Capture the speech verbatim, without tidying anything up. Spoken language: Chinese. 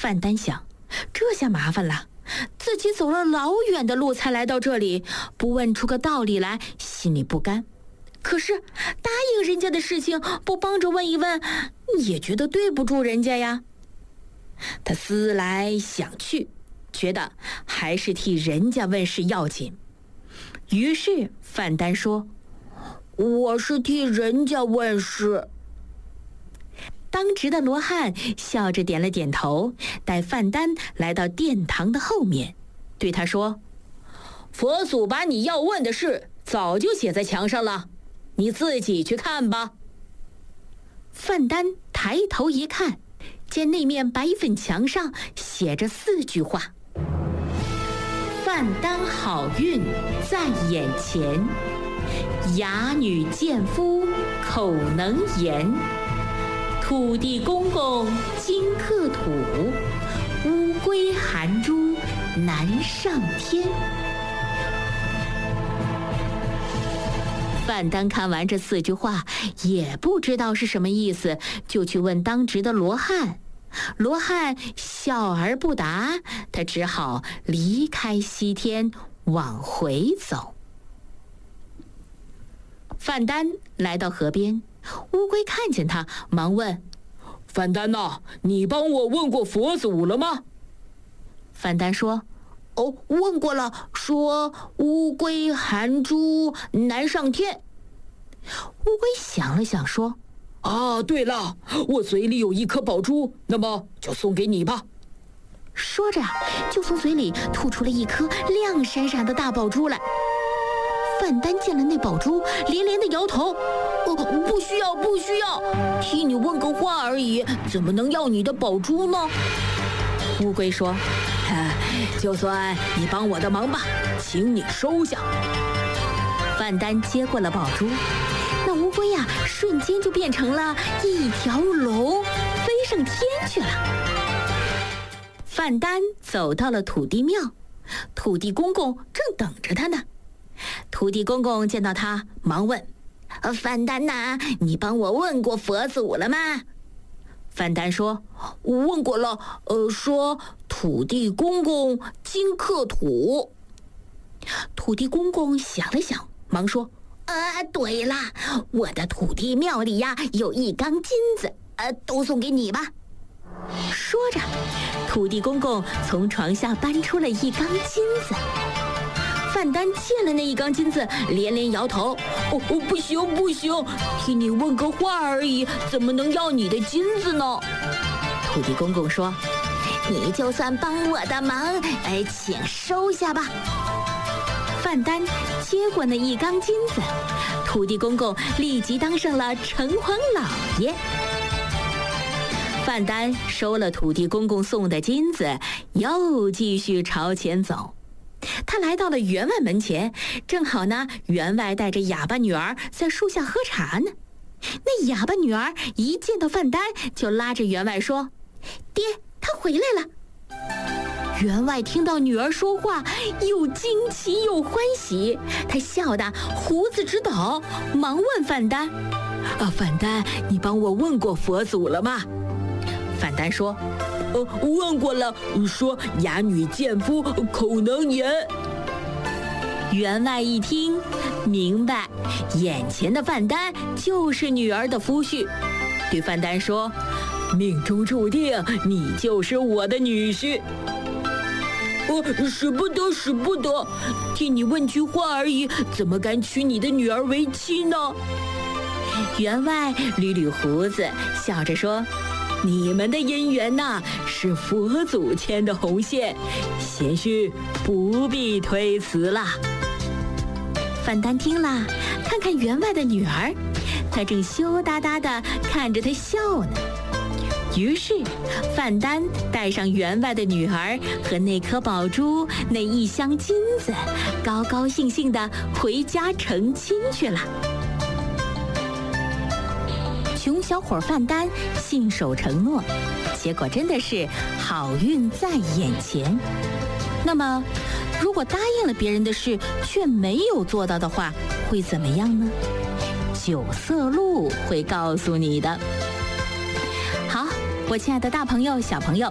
范丹想，这下麻烦了，自己走了老远的路才来到这里，不问出个道理来，心里不甘。可是答应人家的事情不帮着问一问，也觉得对不住人家呀。他思来想去，觉得还是替人家问事要紧。于是范丹说：“我是替人家问事。”当值的罗汉笑着点了点头，带范丹来到殿堂的后面，对他说：“佛祖把你要问的事早就写在墙上了，你自己去看吧。”范丹抬头一看，见那面白粉墙上写着四句话：“范丹好运在眼前，哑女见夫口能言，土地公公金克土，乌龟含珠难上天。”范丹看完这四句话，也不知道是什么意思，就去问当值的罗汉。罗汉笑而不答，他只好离开西天往回走。范丹来到河边，乌龟看见他，忙问：“范丹呐，你帮我问过佛祖了吗？”范丹说：“哦，问过了，说乌龟含珠难上天。”乌龟想了想说：“啊，对了，我嘴里有一颗宝珠，那么就送给你吧。”说着，就从嘴里吐出了一颗亮闪闪的大宝珠来。范丹见了那宝珠，连连的摇头：“哦，不需要，不需要，替你问个话而已，怎么能要你的宝珠呢？”乌龟说：“啊，就算你帮我的忙吧，请你收下。”范丹接过了宝珠，那乌龟呀，瞬间就变成了一条龙，飞上天去了。范丹走到了土地庙，土地公公正等着他呢。土地公公见到他，忙问：“范丹呐，你帮我问过佛祖了吗？”范丹说：“问过了，呃，说土地公公金克土。”土地公公想了想，忙说：“啊，对了，我的土地庙里呀有一缸金子，呃，都送给你吧。”说着，土地公公从床下搬出了一缸金子。范丹见了那一缸金子，连连摇头：“哦哦，不行不行，替你问个话而已，怎么能要你的金子呢？”土地公公说：“你就算帮我的忙，哎，请收下吧。”范丹接过那一缸金子，土地公公立即当上了城隍老爷。范丹收了土地公公送的金子，又继续朝前走。他来到了员外门前，正好呢，员外带着哑巴女儿在树下喝茶呢。那哑巴女儿一见到范丹，就拉着员外说：“爹，他回来了。”员外听到女儿说话，又惊奇又欢喜，他笑得胡子直抖，忙问范丹：“啊，范丹，你帮我问过佛祖了吗？”范丹说：“呃，问过了，说哑女见夫口能言。”员外一听，明白眼前的范丹就是女儿的夫婿，对范丹说：“命中注定，你就是我的女婿。”“哦，使不得，使不得，替你问句话而已，怎么敢娶你的女儿为妻呢？”员外捋捋胡子，笑着说：“你们的姻缘呐，是佛祖牵的红线，贤婿不必推辞了。”范丹听了，看看员外的女儿，她正羞答答地看着他笑呢。于是范丹带上员外的女儿和那颗宝珠、那一箱金子，高高兴兴地回家成亲去了。穷小伙范丹信守承诺，结果真的是好运在眼前。那么如果答应了别人的事却没有做到的话，会怎么样呢？九色鹿会告诉你的。好，我亲爱的大朋友小朋友，